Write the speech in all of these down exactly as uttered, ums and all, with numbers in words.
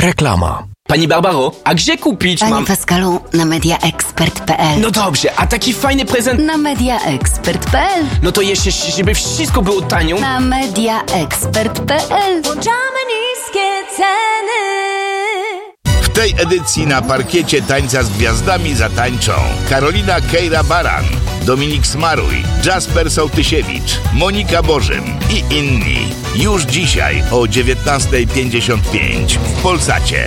Reklama. Pani Barbaro, a gdzie kupić Panie mam... Pascalu, na mediaexpert kropka pe el. No dobrze, a taki fajny prezent... Na mediaexpert kropka pe el. No to jeszcze, żeby wszystko było tanio... Na mediaexpert kropka pe el. Włączamy niskie ceny. W tej edycji na parkiecie Tańca z Gwiazdami zatańczą Karolina Kejra-Baran, Dominik Smaruj, Jasper Sołtysiewicz, Monika Bożym i inni. Już dzisiaj o dziewiętnasta pięćdziesiąt pięć w Polsacie.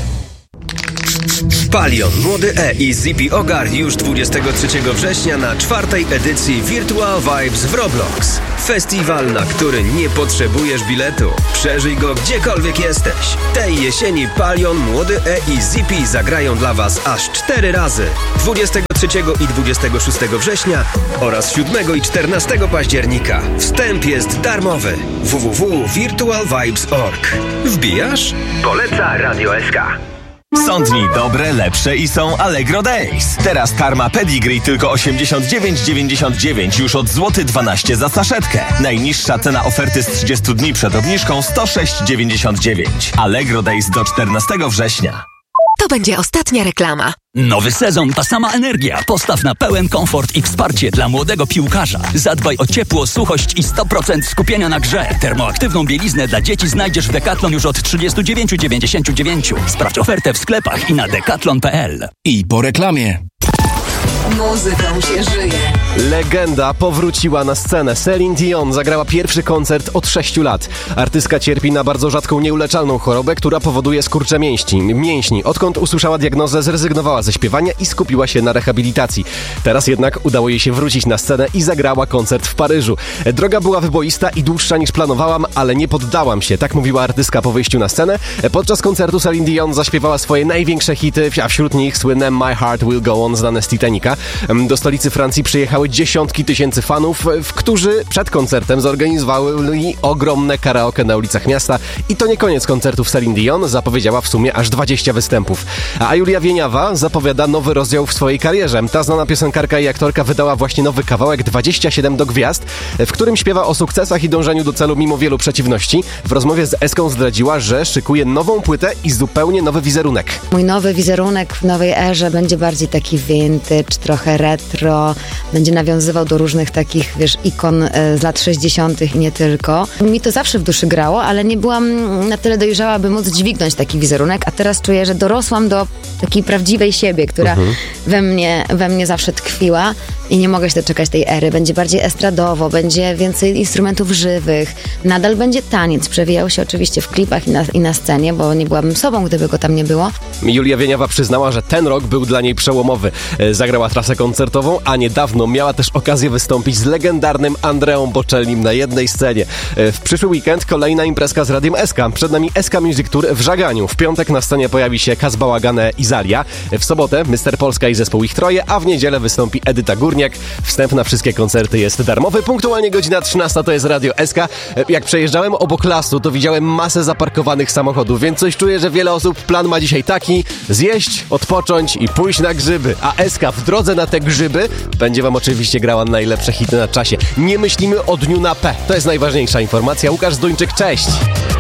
Palion, Młody E i Zippy Ogar już dwudziestego trzeciego września na czwartej edycji Virtual Vibes w Roblox. Festiwal, na który nie potrzebujesz biletu. Przeżyj go gdziekolwiek jesteś. Tej jesieni Palion, Młody E i Zippy zagrają dla Was aż cztery razy. dwudziestego trzeciego i dwudziestego szóstego września oraz siódmego i czternastego października. Wstęp jest darmowy. w w w kropka virtual vibes kropka org. Wbijasz? Poleca Radio S K. Są dni dobre, lepsze i są Allegro Days. Teraz karma Pedigree tylko osiemdziesiąt dziewięć dziewięćdziesiąt dziewięć już od złoty dwanaście za saszetkę. Najniższa cena oferty z trzydziestu dni przed obniżką sto sześć dziewięćdziesiąt dziewięć. Allegro Days do czternastego września. To będzie ostatnia reklama. Nowy sezon, ta sama energia. Postaw na pełen komfort i wsparcie dla młodego piłkarza. Zadbaj o ciepło, suchość i sto procent skupienia na grze. Termoaktywną bieliznę dla dzieci znajdziesz w Decathlon już od trzydzieści dziewięć dziewięćdziesiąt dziewięć. Sprawdź ofertę w sklepach i na decathlon kropka pe el. I po reklamie. Muzyką się żyje. Legenda powróciła na scenę. Celine Dion zagrała pierwszy koncert od sześciu lat. Artystka cierpi na bardzo rzadką, nieuleczalną chorobę, która powoduje skurcze mięśni. mięśni. Odkąd usłyszała diagnozę, zrezygnowała ze śpiewania i skupiła się na rehabilitacji. Teraz jednak udało jej się wrócić na scenę i zagrała koncert w Paryżu. Droga była wyboista i dłuższa niż planowałam, ale nie poddałam się. Tak mówiła artystka po wyjściu na scenę. Podczas koncertu Celine Dion zaśpiewała swoje największe hity, a wśród nich słynne My Heart Will Go On, znane z Titanica. Do stolicy Francji przyjechały dziesiątki tysięcy fanów, w którzy przed koncertem zorganizowali ogromne karaoke na ulicach miasta. I to nie koniec koncertów Celine Dion, zapowiedziała w sumie aż dwadzieścia występów. A Julia Wieniawa zapowiada nowy rozdział w swojej karierze. Ta znana piosenkarka i aktorka wydała właśnie nowy kawałek dwadzieścia siedem do gwiazd, w którym śpiewa o sukcesach i dążeniu do celu mimo wielu przeciwności. W rozmowie z Eską zdradziła, że szykuje nową płytę i zupełnie nowy wizerunek. Mój nowy wizerunek w nowej erze będzie bardziej taki vintage, trochę retro, będzie nawiązywał do różnych takich, wiesz, ikon e, z lat sześćdziesiątych i nie tylko. Mi to zawsze w duszy grało, ale nie byłam na tyle dojrzała, by móc dźwignąć taki wizerunek, a teraz czuję, że dorosłam do takiej prawdziwej siebie, która mhm. we mnie, we mnie zawsze tkwiła i nie mogę się doczekać tej ery. Będzie bardziej estradowo, będzie więcej instrumentów żywych, nadal będzie taniec, przewijał się oczywiście w klipach i na, i na scenie, bo nie byłabym sobą, gdyby go tam nie było. Julia Wieniawa przyznała, że ten rok był dla niej przełomowy. Zagrała trasę koncertową, a niedawno miała też okazję wystąpić z legendarnym Andreą Bocellim na jednej scenie. W przyszły weekend kolejna imprezka z Radiem S K. Przed nami S K Music Tour w Żaganiu. W piątek na scenie pojawi się Kaz Bałagane i Zalia. W sobotę Mister Polska i zespół Ich Troje, a w niedzielę wystąpi Edyta Górniak. Wstęp na wszystkie koncerty jest darmowy. Punktualnie godzina trzynasta to jest Radio S K. Jak przejeżdżałem obok lasu, to widziałem masę zaparkowanych samochodów, więc coś czuję, że wiele osób plan ma dzisiaj taki: zjeść, odpocząć i pójść na grzyby. A S K w drodze na te grzyby będzie wam oczywiście grała najlepsze hity na czasie. Nie myślimy o dniu na P. To jest najważniejsza informacja. Łukasz Zduńczyk, cześć!